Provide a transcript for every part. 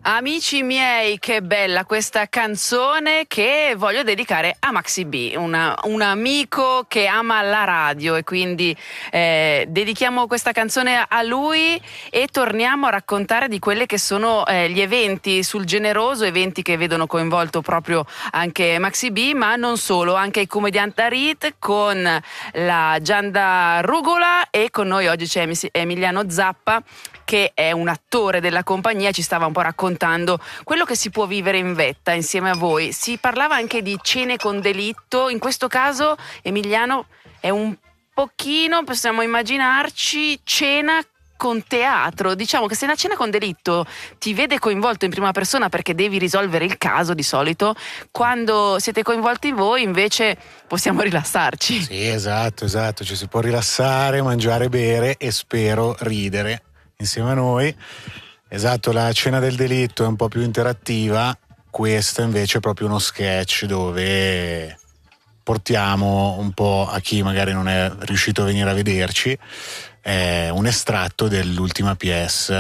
Amici miei, che bella questa canzone che voglio dedicare a Maxi B, un amico che ama la radio, e quindi dedichiamo questa canzone a lui e torniamo a raccontare di quelle che sono gli eventi sul Generoso, eventi che vedono coinvolto proprio anche Maxi B, ma non solo, anche i Comediant Rit con la Gianda Rugola, e con noi oggi c'è Emiliano Zappa, che è un attore della compagnia. Ci stava un po' raccontando quello che si può vivere in vetta insieme a voi. Si parlava anche di cene con delitto, in questo caso Emiliano è un pochino, possiamo immaginarci, cena con teatro. Diciamo che se una cena con delitto ti vede coinvolto in prima persona perché devi risolvere il caso, di solito quando siete coinvolti voi invece possiamo rilassarci. Sì, esatto, ci si può rilassare, mangiare, bere e spero ridere insieme a noi. Esatto, la cena del delitto è un po' più interattiva, questa invece è proprio uno sketch dove portiamo un po' a chi magari non è riuscito a venire a vederci un estratto dell'ultima pièce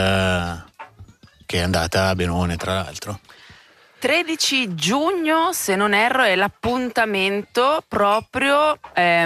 che è andata a benone, tra l'altro. 13 giugno, se non erro, è l'appuntamento proprio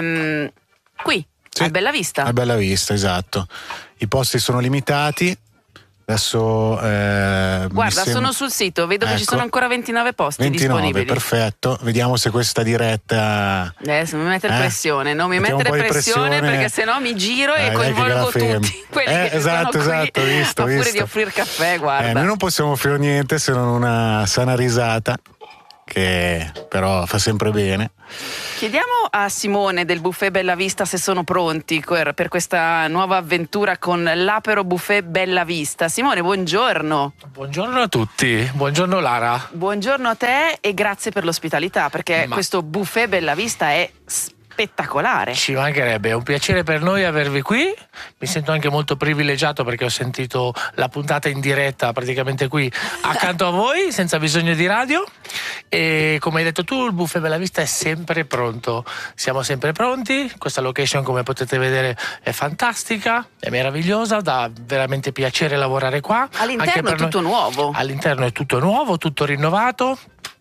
qui, sì, a Bella Vista. A Bella Vista, esatto. I posti sono limitati. Adesso guarda, sono sul sito, vedo che ci sono ancora 29 posti disponibili. Perfetto. Vediamo se questa diretta adesso mi mettere pressione, non mi mettere pressione perché sennò mi giro e coinvolgo tutti quelli che esatto, sono qui, visto. Pure di offrire caffè, guarda. Noi non possiamo offrire niente se non una sana risata, che però fa sempre bene. Chiediamo a Simone del Buffet Bella Vista se sono pronti per questa nuova avventura con l'Apero Buffet Bella Vista. Simone, buongiorno. Buongiorno a tutti, buongiorno Lara. Buongiorno a te e grazie per l'ospitalità, perché questo Buffet Bella Vista è spettacolare. Ci mancherebbe, è un piacere per noi avervi qui. Mi sento anche molto privilegiato perché ho sentito la puntata in diretta praticamente qui accanto a voi, senza bisogno di radio. E come hai detto tu, il Buffet Bella Vista è sempre pronto. Siamo sempre pronti. Questa location, come potete vedere, è fantastica, è meravigliosa, dà veramente piacere lavorare qua. All'interno è tutto nuovo. All'interno è tutto nuovo, tutto rinnovato.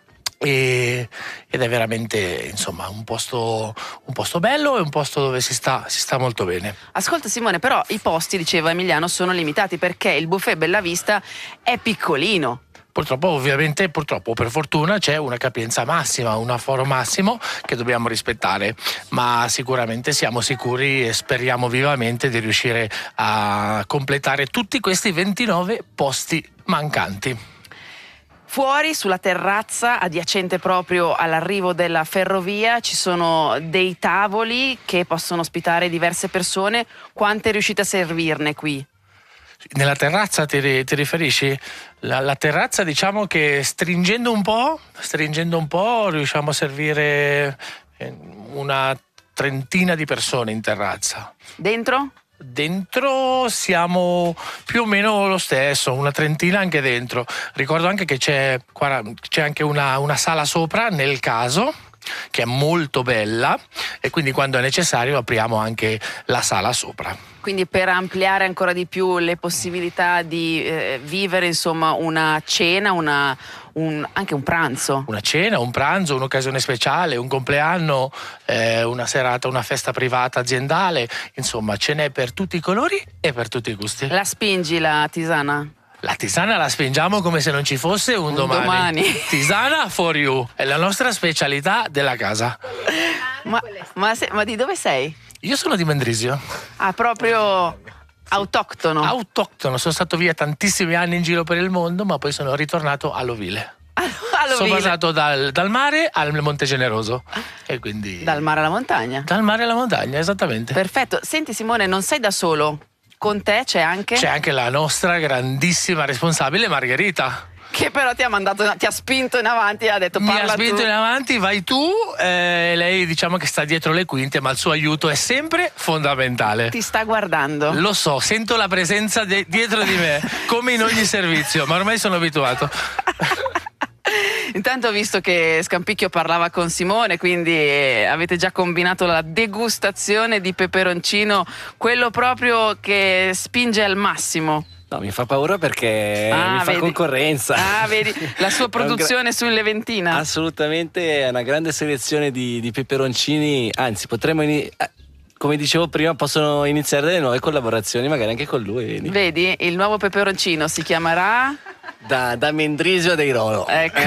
Ed è veramente, insomma, un posto bello e un posto dove si sta molto bene. Ascolta Simone, però i posti, diceva Emiliano, sono limitati perché il Buffet Bella Vista è piccolino. Purtroppo, ovviamente, per fortuna c'è una capienza massima, un afforo massimo che dobbiamo rispettare, ma sicuramente siamo sicuri e speriamo vivamente di riuscire a completare tutti questi 29 posti mancanti. Fuori, sulla terrazza, adiacente proprio all'arrivo della ferrovia, ci sono dei tavoli che possono ospitare diverse persone. Quante riuscite a servirne qui? Nella terrazza ti riferisci? La terrazza, diciamo che stringendo un po' riusciamo a servire una trentina di persone in terrazza. Dentro? Dentro siamo più o meno lo stesso, una trentina anche dentro. Ricordo anche che c'è anche una sala sopra nel caso, che è molto bella, e quindi quando è necessario apriamo anche la sala sopra. Quindi per ampliare ancora di più le possibilità di vivere, insomma, una cena, anche un pranzo. Una cena, un pranzo, un'occasione speciale, un compleanno, una serata, una festa privata aziendale, insomma ce n'è per tutti i colori e per tutti i gusti. La spingi la tisana? La tisana la spingiamo come se non ci fosse un domani. Tisana for you, è la nostra specialità della casa. Ma di dove sei? Io sono di Mendrisio. Ah, proprio autoctono? Autoctono, sono stato via tantissimi anni in giro per il mondo, ma poi sono ritornato a Lovile. Sono passato dal mare al Monte Generoso. E quindi... Dal mare alla montagna? Dal mare alla montagna, esattamente. Perfetto. Senti Simone, non sei da solo. Con te c'è anche? C'è anche la nostra grandissima responsabile Margherita. Che però ti ha spinto in avanti e ha detto parla tu. Mi ha spinto in avanti, vai tu. Lei diciamo che sta dietro le quinte, ma il suo aiuto è sempre fondamentale. Ti sta guardando. Lo so, sento la presenza dietro di me, come in ogni servizio, ma ormai sono abituato. Intanto ho visto che Scampicchio parlava con Simone, quindi avete già combinato la degustazione di peperoncino, quello proprio che spinge al massimo. No, mi fa paura perché mi fa vedi. concorrenza. Vedi, la sua produzione su in Leventina. Assolutamente, è una grande selezione di peperoncini, anzi potremmo come dicevo prima, possono iniziare delle nuove collaborazioni, magari anche con lui. Vedi, il nuovo peperoncino si chiamerà da Mendrisio dei Rolo. Ecco.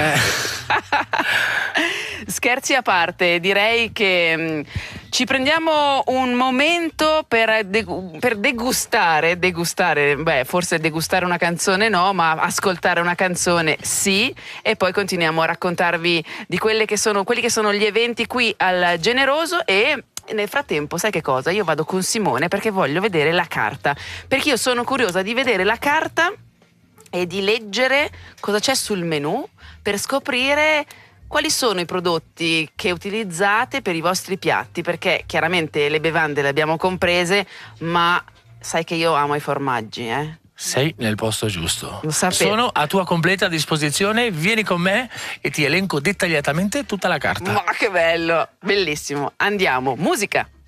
Scherzi a parte, direi che ci prendiamo un momento per degustare, forse degustare una canzone no, ma ascoltare una canzone sì, e poi continuiamo a raccontarvi di quelli che sono gli eventi qui al Generoso. E nel frattempo, sai che cosa? Io vado con Simone perché voglio vedere la carta, perché io sono curiosa di vedere la carta e di leggere cosa c'è sul menù per scoprire quali sono i prodotti che utilizzate per i vostri piatti, perché chiaramente le bevande le abbiamo comprese, ma sai che io amo i formaggi, Sei nel posto giusto. Lo sapevo. Sono a tua completa disposizione, vieni con me e ti elenco dettagliatamente tutta la carta. Ma che bello, bellissimo. Andiamo, musica.